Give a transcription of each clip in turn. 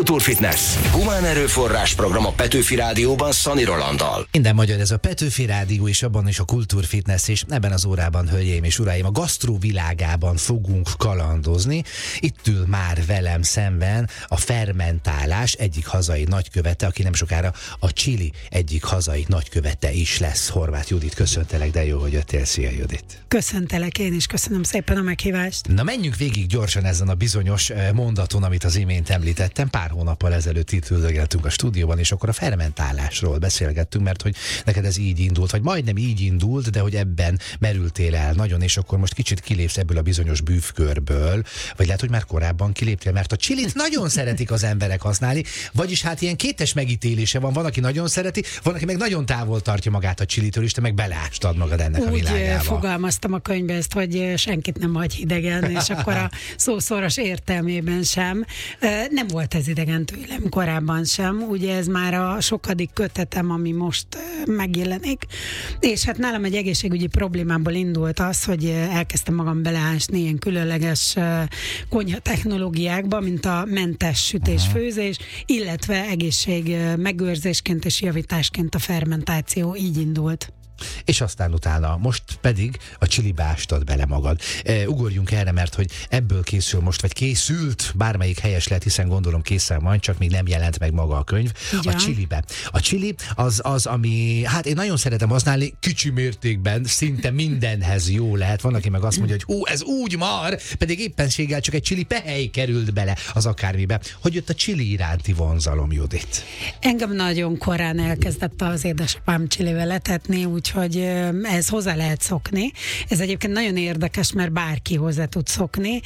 Kultúrfitness. Humán erőforrás program a Petőfi Rádióban Szani Rolanddal. Minden magyar, ez a Petőfi Rádió, és abban is a Kultúrfitness, és ebben az órában, hölgyeim és uraim, a gasztró világában fogunk kalandozni. Itt ül már velem szemben a fermentálás egyik hazai nagykövete, aki nem sokára a chili egyik hazai nagykövete is lesz. Horváth Judit, köszöntelek, de jó, hogy jöttél. Szia, Judit! Köszöntelek én is, köszönöm szépen a meghívást. Na, menjünk végig gyorsan ezen a bizonyos mondaton, amit az imént említettem. Pár hónappal ezelőtt itt üldögeltünk a stúdióban, és akkor a fermentálásról beszélgettünk, mert hogy neked ez így indult, vagy majdnem így indult, de hogy ebben merültél el nagyon, és akkor most kicsit kilépsz ebből a bizonyos bűvkörből, vagy lehet, hogy már korábban kiléptél, mert a chilit nagyon szeretik az emberek használni, vagyis hát ilyen kétes megítélése van, aki nagyon szereti, van, aki meg nagyon távol tartja magát a chilitől, és te meg beleástad magad ennek a világába. Úgy fogalmaztam a könyvbe ezt, hogy senkit nem hagy hidegen, és akkor a szó szoros értelmében sem. Nem volt ez idegen tőlem korábban sem, ugye ez már a sokadik kötetem, ami most megjelenik, és hát nálam egy egészségügyi problémából indult az, hogy elkezdtem magam beleásni ilyen különleges konyha technológiákba, mint a mentes sütés-főzés, illetve egészség megőrzésként és javításként a fermentáció, így indult. És aztán utána, most pedig a chilibe ástad bele magad. Ugorjunk erre, mert hogy ebből készül most, vagy készült, bármelyik helyes lehet, hiszen gondolom készen van, csak még nem jelent meg maga a könyv. Igen. A chilibe. A chili az, ami, hát én nagyon szeretem használni, kicsi mértékben, szinte mindenhez jó lehet. Van, aki meg azt mondja, hogy ez úgy mar, pedig éppenséggel csak egy chili pehely került bele az akármibe. Hogy jött a chili iránti vonzalom, Judit? Engem nagyon korán elkezdett az édesapám chilivel etetni, úgyhogy ez hozzá lehet szokni. Ez egyébként nagyon érdekes, mert bárki hozzá tud szokni,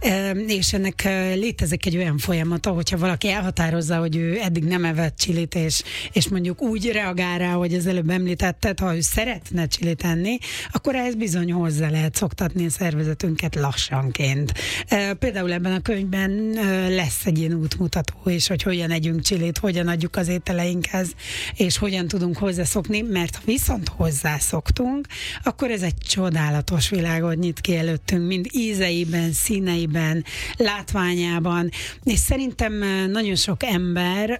és ennek létezik egy olyan folyamata, hogyha valaki elhatározza, hogy ő eddig nem evett csilit, és mondjuk úgy reagál rá, hogy az előbb említetted, ha ő szeretne csilit enni, akkor ehhez bizony hozzá lehet szoktatni a szervezetünket lassanként. Például ebben a könyvben lesz egy ilyen útmutató is, hogy hogyan együnk csilit, hogyan adjuk az ételeinkhez, és hogyan tudunk hozzászokni, mert viszont hozzászoktunk, akkor ez egy csodálatos világot nyit ki előttünk, mind ízeiben, színeiben, látványában, és szerintem nagyon sok ember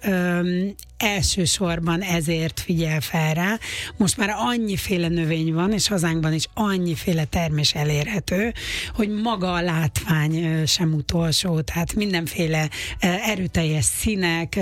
elsősorban ezért figyel fel rá. Most már annyiféle növény van, és hazánkban is annyiféle termés elérhető, hogy maga a látvány sem utolsó, tehát mindenféle erőteljes színek,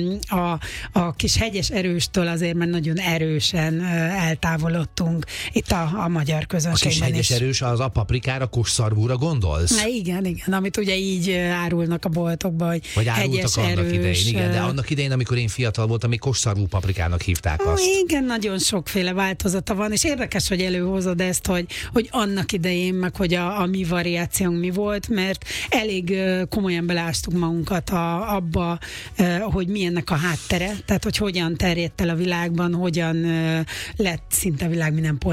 a kis hegyes erőstől azért már nagyon erősen eltávolodtunk itt a magyar közönségben. A kis hegyes erős, az a paprikára, kosszarvúra gondolsz? Igen, igen, amit ugye így árulnak a boltokban, hogy vagy árultak annak erős, idején, igen, de annak idején, amikor én fiatal voltam, még kosszarvú paprikának hívták azt. Igen, nagyon sokféle változata van, és érdekes, hogy előhozod ezt, hogy annak idején, meg hogy a mi variációnk mi volt, mert elég komolyan belástuk magunkat abba, hogy mi ennek a háttere, tehát hogy hogyan terjedt el a világban, hogyan lett szinte a világ minden